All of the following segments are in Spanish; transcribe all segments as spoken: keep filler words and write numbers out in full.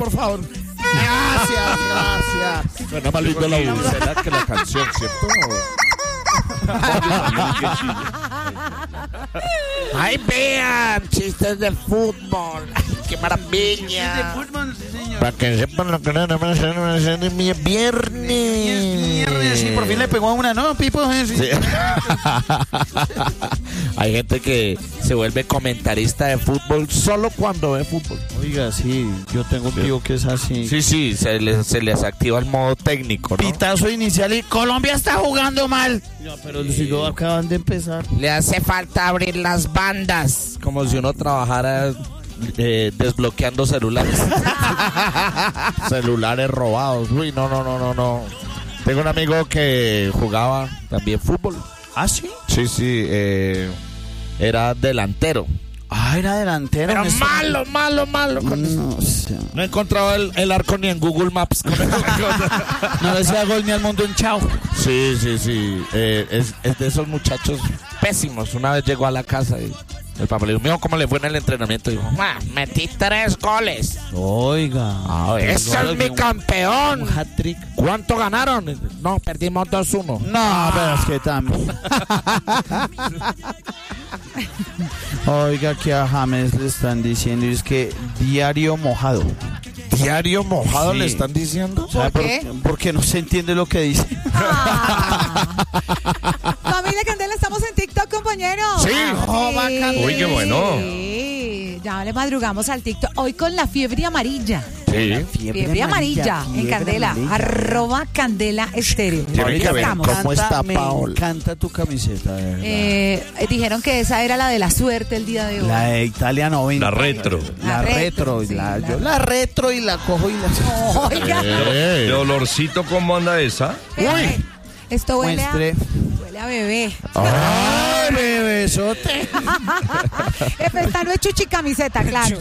por favor. Gracias, gracias. Suena más lindo la bucela que la canción, ¿cierto? Ay, vean, chistes de fútbol. ¡Qué maravilla! De fútbol, sí, señor. Para que sepan lo que no me hacer es mi viernes. Viernes, sí, por fin le pegó a una, ¿no, Pipo? Sí. Sí. Hay gente que se vuelve comentarista de fútbol solo cuando ve fútbol. Oiga, sí, yo tengo un tío que es así. Sí, sí, se les, se les activa el modo técnico, ¿no? Pitazo inicial y Colombia está jugando mal. No, pero si no acaban de empezar. Le hace falta abrir las bandas. Como si uno trabajara eh, desbloqueando celulares. Celulares robados. Uy, no, no, no, no, no. Tengo un amigo que jugaba también fútbol. ¿Ah, sí? Sí, sí, eh, era delantero. Ah, era delantero. Pero ¿no? malo, malo, malo. Con No, o sea, no he encontrado el, el arco ni en Google Maps. no le hacía gol ni al mundo en chao. Sí, sí, sí. Eh, es, es de esos muchachos pésimos. Una vez llegó a la casa y el papá le dijo, mijo, ¿cómo le fue en el entrenamiento? Y dijo, ah, metí tres goles. Oiga. Ah, ¡ese es mi campeón! Un hat-trick. ¿Cuánto ganaron? No, perdimos dos uno. No, ah. pero es que también. Oiga, que a James le están diciendo es que diario mojado. ¿Diario mojado Sí. le están diciendo? ¿Sabe ¿Por qué? Porque no se entiende lo que dice. Ah. Familia Candela, estamos en TikTok, compañeros. Sí. Oh, bacán. Uy, qué bueno. Sí, ya le madrugamos al TikTok. Hoy con la fiebre amarilla. Sí. Fiebre, amarilla, en fiebre Candela. amarilla. Arroba Candela Estéreo. Tienen Ahí que ver estamos. cómo está me Paola. encanta tu camiseta, de verdad. Eh, dijeron que esa era la de la suerte el día de hoy. La de Italia noventa. La retro. La, La retro. retro, y sí, la, la- yo la retro y la cojo y la... Oiga, Eh. De olorcito, ¿cómo anda esa? eh, esto huele a, Muestre. huele a bebé. ¡Ay, bebesote! Jefe, esta no es chuchi camiseta, claro.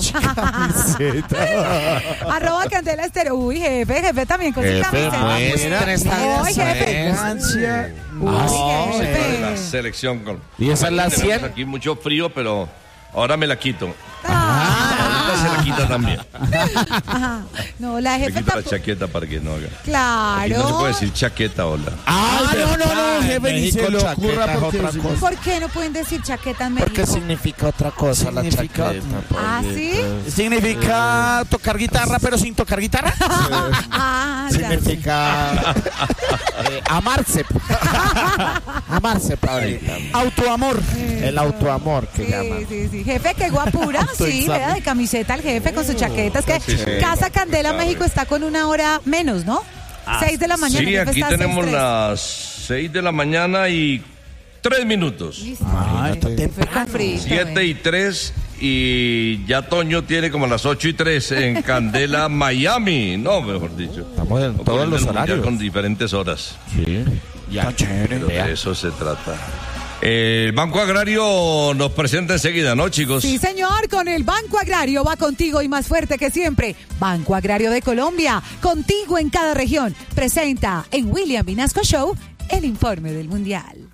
Arroba Candela Estéreo. Uy, jefe, jefe también con su Jefe, camiseta. muestre esta Uy, jefe. Elegancia. Uy, La jefe. selección con. ¿Y esa es la Tenemos cien? aquí mucho frío, pero ahora me la quito. Ah, Ahorita se la quita también. ajá. No, la Me jefe quito la tampoco. chaqueta para que no haga. Aquí Claro. no se puede decir chaqueta, hola. Ah, no, no, no, jefe, ni México, se le chaqueta ocurra es porque... otra cosa. ¿Por qué no pueden decir chaqueta en México? Porque significa otra cosa la Significa- chaqueta. Ah, ¿sí? Significa tocar guitarra, pero sin tocar guitarra. Ah, ya. Significa eh, amarse. Amarse, padrita. Autoamor. El autoamor que Sí, llaman. sí, sí. Jefe, qué guapura. Sí, vea de camiseta al jefe con su chaqueta. Es que Sí, sí. Casa Candela, Claro. México está con una hora menos, ¿no? Seis de la mañana. Sí, el jefe aquí está a tenemos seis tres. las seis de la mañana y tres minutos. Listo. Ay, Jefe con frío, Siete y tres y ya Toño tiene como las ocho y tres en Candela, Miami. No, mejor dicho. Estamos en todos los horarios. Con diferentes horas. Sí. Ya, Pero de eso se trata. El Banco Agrario nos presenta enseguida, ¿no, chicos? Sí, señor, con el Banco Agrario va contigo y más fuerte que siempre. Banco Agrario de Colombia, contigo en cada región. Presenta en William Vinasco Show el informe del Mundial.